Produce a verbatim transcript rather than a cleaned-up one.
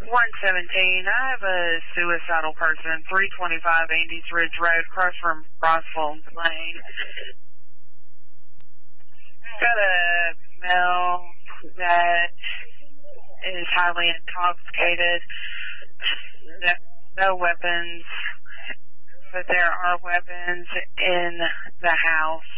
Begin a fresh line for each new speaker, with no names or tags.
one seventeen, I have a suicidal person, three twenty-five Andes Ridge Road, across from Rossville Lane. Got a male that is highly intoxicated. No, no weapons, but there are weapons in the house.